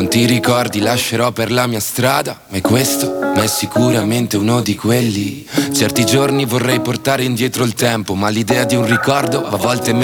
Quanti ricordi lascerò per la mia strada, ma è questo, ma è sicuramente uno di quelli. Certi giorni vorrei portare indietro il tempo, ma l'idea di un ricordo a volte